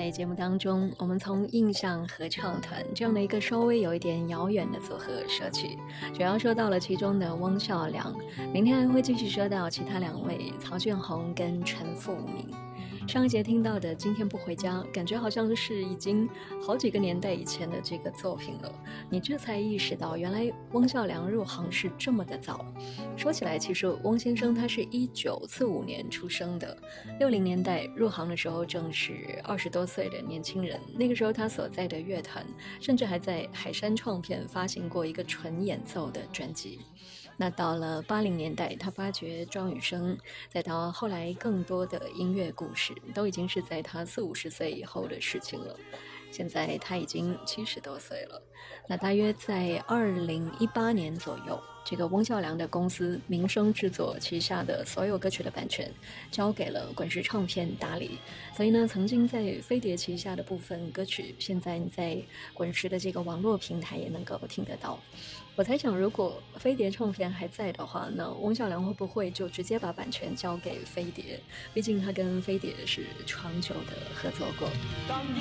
在节目当中，我们从印象合唱团这样的一个稍微有一点遥远的组合说起，主要说到了其中的翁孝良，明天还会继续说到其他2位曹俊宏跟陈富明。上一节听到的《今天不回家》，感觉好像是已经好几个年代以前的这个作品了。你这才意识到，原来翁孝良入行是这么的早。说起来，其实翁先生他是1945年出生的，60年代入行的时候正是20多岁的年轻人。那个时候他所在的乐团甚至还在海山唱片发行过一个纯演奏的专辑。那到了80年代，他发掘庄雨生，再到后来更多的音乐故事，都已经是在他40、50岁以后的事情了。现在他已经70多岁了。那大约在2018年左右，这个翁孝良的公司民生制作旗下的所有歌曲的版权交给了滚石唱片打理，所以呢，曾经在飞碟旗下的部分歌曲，现在你在滚石的这个网络平台也能够听得到。我猜想，如果飞碟唱片还在的话，那翁孝良会不会就直接把版权交给飞碟？毕竟他跟飞碟是长久的合作过。 当夜